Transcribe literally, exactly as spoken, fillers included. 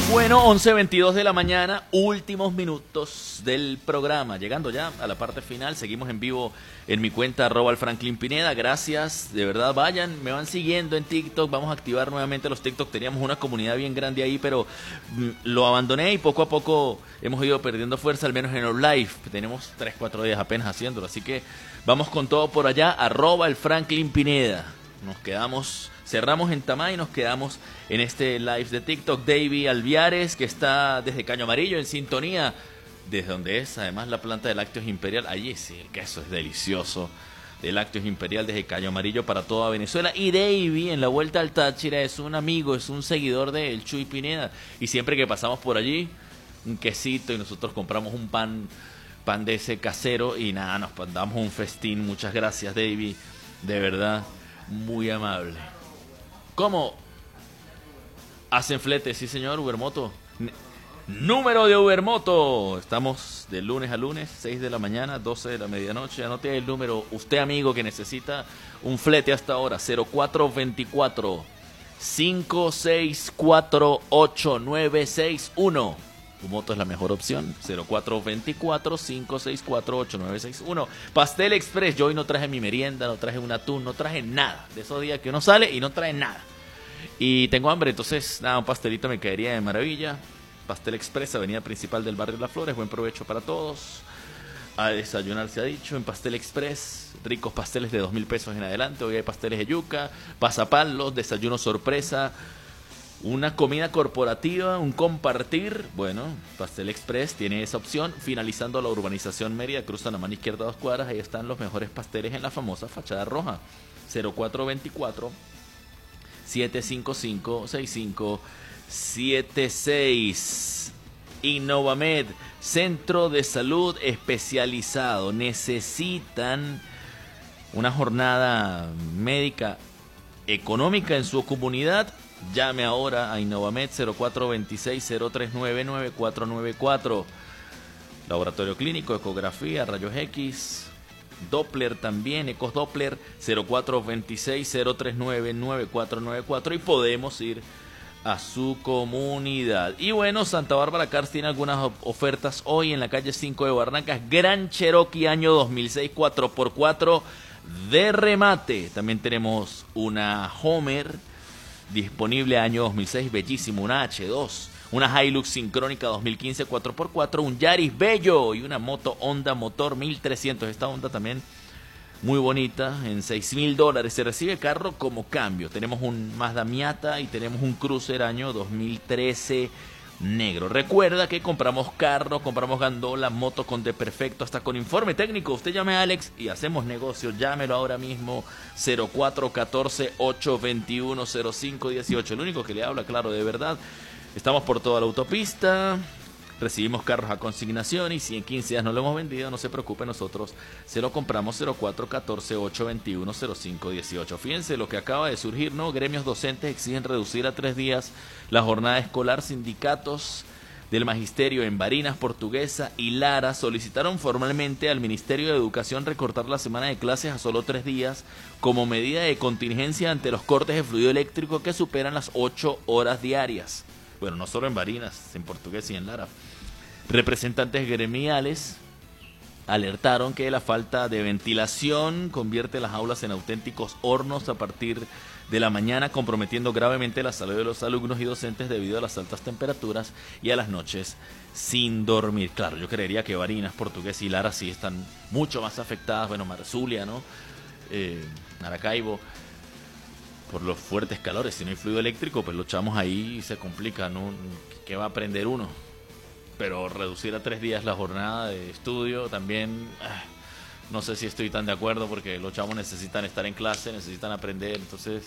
Bueno, once veintidós de la mañana, últimos minutos del programa. Llegando ya a la parte final, seguimos en vivo en mi cuenta arroba el Franklin Pineda. Gracias, de verdad, vayan, me van siguiendo en TikTok. Vamos a activar nuevamente los TikTok. Teníamos una comunidad bien grande ahí, pero mm, lo abandoné y poco a poco hemos ido perdiendo fuerza, al menos en los live. Tenemos tres, cuatro días apenas haciéndolo, así que vamos con todo por allá, arroba el Franklin Pineda. Nos quedamos, cerramos en Tamá y nos quedamos en este live de TikTok. David Alviares, que está desde Caño Amarillo en sintonía, desde donde es además la planta de Lácteos Imperial. Allí sí, el queso es delicioso, de Lácteos Imperial desde Caño Amarillo para toda Venezuela. Y David en la vuelta al Táchira es un amigo, es un seguidor de El Chuy Pineda. Y siempre que pasamos por allí, un quesito y nosotros compramos un pan, pan de ese casero y nada, nos damos un festín. Muchas gracias, David, de verdad. Muy amable. ¿Cómo? Hacen flete, sí señor, Ubermoto. N- Número de Ubermoto. Estamos de lunes a lunes, seis de la mañana, doce de la medianoche. Anote el número, usted amigo que necesita un flete hasta ahora, cero cuatro veinticuatro, cinco seis cuatro, ocho nueve seis uno. Ubermoto es la mejor opción, cero cuatro veinticuatro, cinco seis cuatro, ocho nueve seis uno. Pastel Express, yo hoy no traje mi merienda, no traje un atún, no traje nada. De esos días que uno sale y no trae nada. Y tengo hambre, entonces nada, un pastelito me caería de maravilla. Pastel Express, avenida principal del barrio Las Flores, buen provecho para todos. A desayunar se ha dicho, en Pastel Express, ricos pasteles de dos mil pesos en adelante. Hoy hay pasteles de yuca, pasapalos, desayuno sorpresa. Una comida corporativa, un compartir. Bueno, Pastel Express tiene esa opción. Finalizando la urbanización Mérida, cruzan a mano izquierda dos cuadras. Ahí están los mejores pasteles en la famosa fachada roja. cero cuatro veinticuatro, siete cinco cinco, seis cinco siete seis. Innovamed, centro de salud especializado. Necesitan una jornada médica económica en su comunidad. Llame ahora a Innovamed cero cuatro veintiséis, cero treinta y nueve, nueve cuatro nueve cuatro. Laboratorio clínico, ecografía, rayos X, Doppler también, Ecos Doppler, cero cuatro veintiséis, cero treinta y nueve, nueve cuatro nueve cuatro. Y podemos ir a su comunidad. Y bueno, Santa Bárbara Cars tiene algunas ofertas hoy en la calle cinco de Barrancas. Gran Cherokee año dos mil seis, cuatro por cuatro de remate. También tenemos una Homer disponible año dos mil seis, bellísimo, una H dos, una Hilux sincrónica dos mil quince cuatro por cuatro, un Yaris bello y una moto Honda motor mil trescientos. Esta Honda también muy bonita, en seis mil dólares. Se recibe carro como cambio. Tenemos un Mazda Miata y tenemos un Cruiser año dos mil trece negro. Recuerda que compramos carro, compramos gandola, moto con de perfecto, hasta con informe técnico. Usted llame a Alex y hacemos negocio. Llámelo ahora mismo, cero cuatro uno cuatro, ocho dos uno, cero cinco uno ocho. El único que le habla, claro, de verdad. Estamos por toda la autopista. Recibimos carros a consignación y si en quince días no lo hemos vendido, no se preocupe, nosotros se lo compramos. Cero cuatro uno cuatro, ocho dos uno, cero cinco uno ocho. Fíjense lo que acaba de surgir, ¿no? Gremios docentes exigen reducir a tres días la jornada escolar. Sindicatos del Magisterio en Barinas, Portuguesa y Lara solicitaron formalmente al Ministerio de Educación recortar la semana de clases a solo tres días como medida de contingencia ante los cortes de fluido eléctrico que superan las ocho horas diarias. Bueno, no solo en Barinas, en Portuguesa y en Lara. Representantes gremiales alertaron que la falta de ventilación convierte las aulas en auténticos hornos a partir de la mañana, comprometiendo gravemente la salud de los alumnos y docentes debido a las altas temperaturas y a las noches sin dormir. Claro, yo creería que Barinas, Portuguesa y Lara sí están mucho más afectadas. Bueno, Marzulia, ¿no? Eh, Maracaibo, por los fuertes calores. Si no hay fluido eléctrico, pues lo echamos ahí y se complica, ¿no? ¿Qué va a aprender uno? Pero reducir a tres días la jornada de estudio también, ah, no sé si estoy tan de acuerdo, porque los chavos necesitan estar en clase, necesitan aprender. Entonces